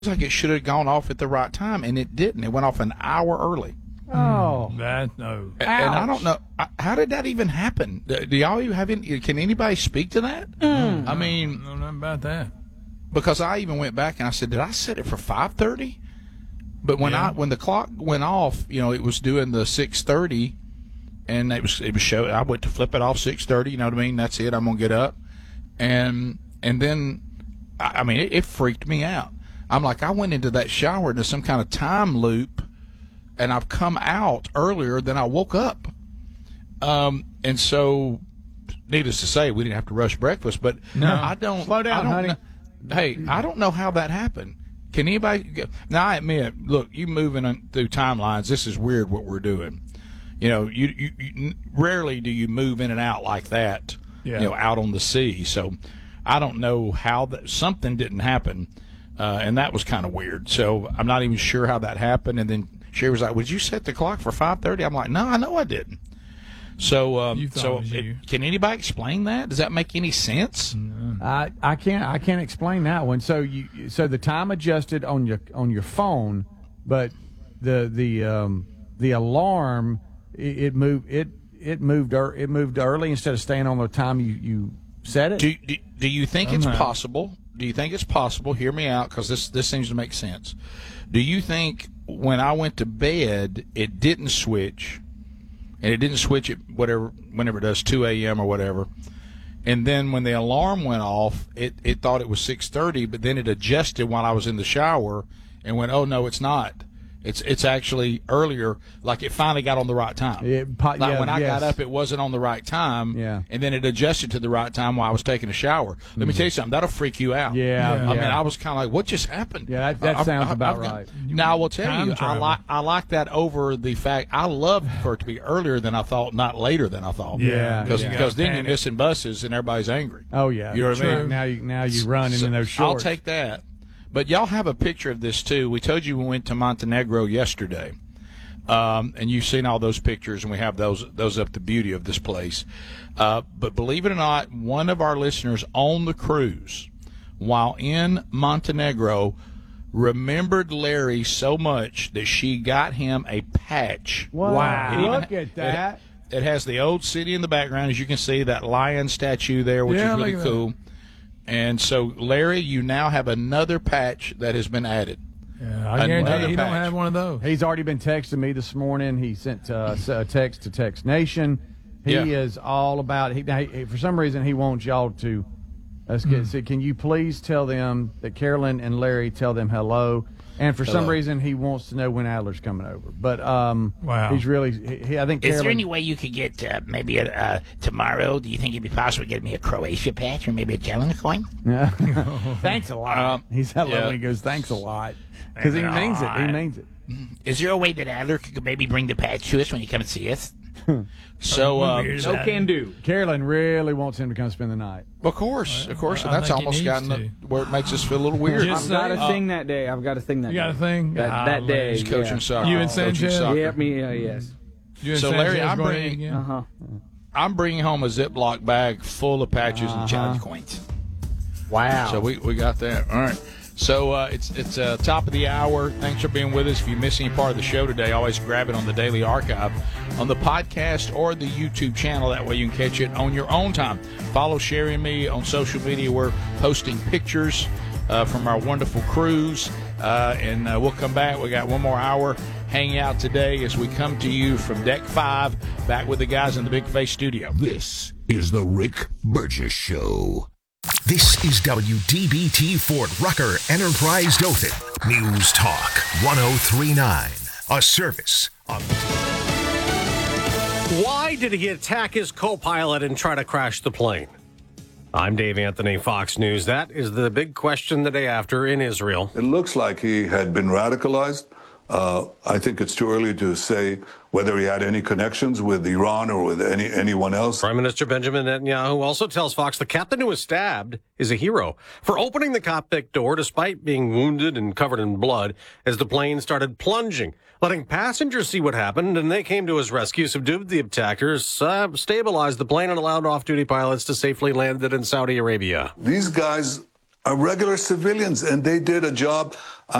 like it should have gone off at the right time, and it didn't. It went off an hour early. Oh, no. And I don't know, how did that even happen? Do y'all even have any, can anybody speak to that? I mean, I don't know nothing about that. because I even went back and I said, did I set it for 5:30? But when the clock went off, it was doing the 6:30, and it was showing. I went to flip it off 6:30. You know what I mean? That's it. I'm gonna get up, and then, I mean, it freaked me out. I'm like, I went into that shower into some kind of time loop, and I've come out earlier than I woke up. And so, needless to say, we didn't have to rush breakfast. But I don't. Slow down, honey. Hey, I don't know how that happened. Can anybody? Now, I admit, look, you moving through timelines. This is weird what we're doing. You rarely do you move in and out like that. Out on the sea. So, I don't know how that. Something didn't happen, and that was kind of weird. So, I'm not even sure how that happened. And then Sherry was like, "Would you set the clock for 5:30?" I'm like, "No, I know I didn't." So, can anybody explain that? Does that make any sense? I can't explain that one. So the time adjusted on your phone, but the alarm it moved early instead of staying on the time you set it. Do you think it's possible? Do you think it's possible? Hear me out, because this seems to make sense. Do you think when I went to bed it didn't switch? And it didn't switch at whenever it does 2 a.m. or whatever. And then when the alarm went off, it thought it was 6:30, but then it adjusted while I was in the shower and went, oh, no, it's not. It's actually earlier, like it finally got on the right time. When I got up, it wasn't on the right time, and then it adjusted to the right time while I was taking a shower. Let me tell you something, that'll freak you out. I mean, I was kind of like, what just happened? Yeah, that sounds about right. Now, I will tell you, I like that over the fact, I love for it to be earlier than I thought, not later than I thought. Yeah. Because then you're missing buses and everybody's angry. Oh, yeah. You know what I mean? Now you run in those shorts. I'll take that. But y'all have a picture of this, too. We told you we went to Montenegro yesterday, and you've seen all those pictures, and we have those up, the beauty of this place. But believe it or not, one of our listeners on the cruise, while in Montenegro, remembered Larry so much that she got him a patch. Wow. Look at that. It has the old city in the background, as you can see, that lion statue there, which is really cool. And so, Larry, you now have another patch that has been added. Yeah, I guarantee you don't have one of those. He's already been texting me this morning. He sent a text to Text Nation. He is all about it. For some reason, he wants y'all to say, can you please tell them that Carolyn and Larry tell them hello? And for some reason, he wants to know when Adler's coming over. But he's really, I think. Is there any way you could get maybe tomorrow? Do you think it'd be possible to get me a Croatia patch or maybe a Jelena coin? Thanks a lot. He's that when he goes, thanks a lot, because he means it. He means it. Is there a way that Adler could maybe bring the patch to us when you come and see us? So no can do. Carolyn really wants him to come spend the night. Of course, and that's almost gotten where it makes us feel a little weird. I've got a thing that day. I've got a thing that You got day. a thing? That day. He's coaching soccer. You and Sanchez? Yeah, me, yes. You and So, Sanchez Larry, going I'm bringing home a Ziploc bag full of patches and challenge coins. Wow. So we got that. All right. So it's top of the hour. Thanks for being with us. If you miss any part of the show today, always grab it on the Daily Archive, on the podcast or the YouTube channel. That way you can catch it on your own time. Follow Sherry and me on social media. We're posting pictures from our wonderful cruise, and we'll come back. We got one more hour hanging out today as we come to you from Deck 5, back with the guys in the Big Face Studio. This is the Rick Burgess Show. This is WDBT Fort Rucker Enterprise Dothan. News Talk 1039. A service of... Why did he attack his co-pilot and try to crash the plane? I'm Dave Anthony, Fox News. That is the big question the day after in Israel. It looks like he had been radicalized. I think it's too early to say whether he had any connections with Iran or with anyone else. Prime Minister Benjamin Netanyahu also tells Fox the captain who was stabbed is a hero for opening the cockpit door despite being wounded and covered in blood as the plane started plunging, letting passengers see what happened, and they came to his rescue, subdued the attackers, stabilized the plane, and allowed off-duty pilots to safely land it in Saudi Arabia. These guys are regular civilians, and they did a job.